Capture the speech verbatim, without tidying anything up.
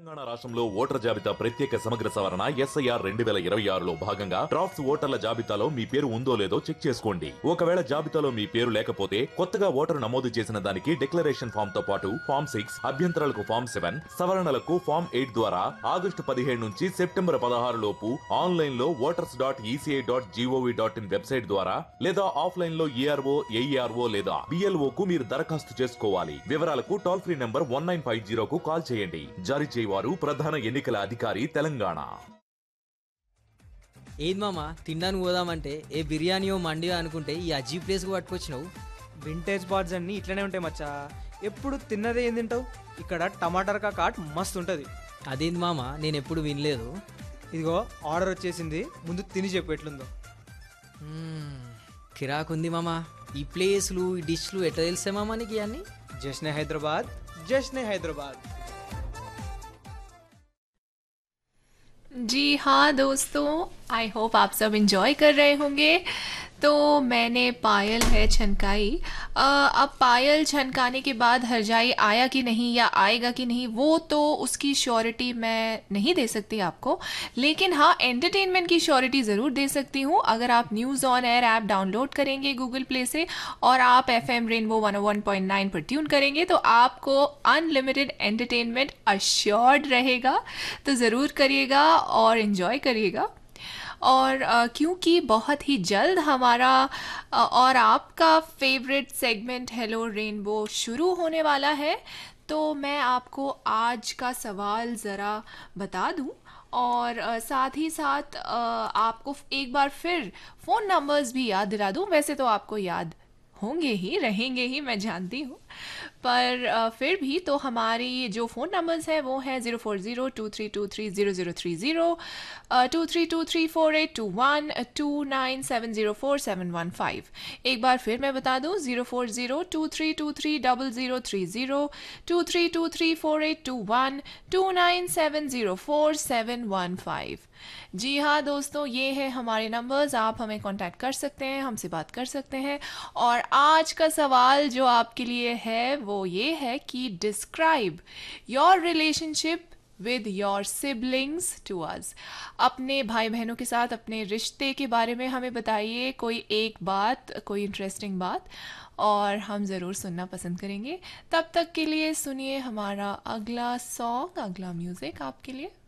తెలంగాణ రాష్ట్రంలో ఓటర్ జాబితా ప్రత్యేక సమగ్ర సవరణ ఎస్ఐఆర్ రెండు వేల ఇరవై ఆరులో భాగంగా డ్రాఫ్ట్స్ ఓటర్ల జాబితాలో మీ పేరు ఉందో లేదో చెక్ చేసుకోండి. ఒకవేళ జాబితాలో మీ పేరు లేకపోతే కొత్తగా ఓటరు నమోదు చేసిన దానికి డిక్లరేషన్ ఫామ్ తో పాటు ఫామ్ సిక్స్ అభ్యంతరాలకు ఫామ్ సెవెన్ సవరణలకు ఫామ్ ఎయిట్ ద్వారా ఆగస్టు పదిహేడు నుంచి సెప్టెంబర్ పదహారు లోపు ఆన్లైన్ లో voters dot ECI dot GOV dot in website ద్వారా లేదా ఆఫ్లైన్ లో ఈఆర్ఓ ఏఈఆర్ఓ లేదా బిఎల్ఓ కు మీరు దరఖాస్తు చేసుకోవాలి. వివరాలకు toll free number one nine five జీరోకు call చేయండి. జారీ చేయవారు ప్రధాన ఎన్నికల అధికారి తెలంగాణ. ఏది మామ తినడానికి పోదామంటే ఏ బిర్యానీయో మండియో అనుకుంటే ఈ అజీ ప్లేస్కి పట్టుకొచ్చినావు. వింటేజ్ బార్డ్స్ అన్నీ ఇట్లనే ఉంటాయి మచ్చా. ఎప్పుడు తిన్నదే ఏం తింటావు? ఇక్కడ టమాటర్ కాట్ మస్తు ఉంటుంది. అదేంది మామ, నేను ఎప్పుడు వినలేదు. ఇదిగో ఆర్డర్ వచ్చేసింది, ముందు తిని చెప్పు ఎట్లుందో. కిరాకుంది మామ. ఈ ప్లేస్లు ఈ డిష్లు ఎట్లా తెలిసే మామ నీకు ఇవన్నీ? జశ్నే హైదరాబాద్, జశ్నే హైదరాబాద్. जी हाँ दोस्तों, आई होप आप सब इंजॉय कर रहे होंगे. तो मैंने पायल है छनकाई. अ, अब पायल छनकाने के बाद हरजाई आया कि नहीं या आएगा कि नहीं वो तो उसकी श्योरिटी मैं नहीं दे सकती आपको, लेकिन हाँ एंटरटेनमेंट की श्योरिटी ज़रूर दे सकती हूँ. अगर आप news on air app download करेंगे गूगल प्ले से और आप एफ एम रेनबो वन ओ वन पॉइंट नाइन पर ट्यून करेंगे तो आपको अनलिमिटेड एंटरटेनमेंट अश्योर्ड रहेगा. तो ज़रूर करिएगा और इन्जॉय करिएगा. और अ, क्योंकि बहुत ही जल्द हमारा अ, और आपका फेवरेट सेगमेंट हेलो रेनबो शुरू होने वाला है, तो मैं आपको आज का सवाल ज़रा बता दूं और अ, साथ ही साथ अ, आपको एक बार फिर फ़ोन नंबर्स भी याद दिला दूं. वैसे तो आपको याद होंगे ही, रहेंगे ही, मैं जानती हूँ, पर अ, फिर भी तो हमारी जो फ़ोन नंबर्स हैं वो हैं zero four zero two three to three zero zero three zero, to three to three four eight to one, to nine seven zero four seven one five. एक बार फिर मैं बता दूँ zero four zero two three to three double zero three zero, to three to three four eight to one, to nine seven zero four seven one five. जी हाँ दोस्तों, ये है हमारे नंबर्स. आप हमें कांटेक्ट कर सकते हैं, हमसे बात कर सकते हैं. और आज का सवाल जो आपके लिए है वो ये है कि describe your relationship with your siblings to us. अपने भाई बहनों के साथ अपने रिश्ते के बारे में हमें बताइए कोई एक बात, कोई इंटरेस्टिंग बात, और हम ज़रूर सुनना पसंद करेंगे. तब तक के लिए सुनिए हमारा अगला सॉन्ग, अगला म्यूज़िक आपके लिए.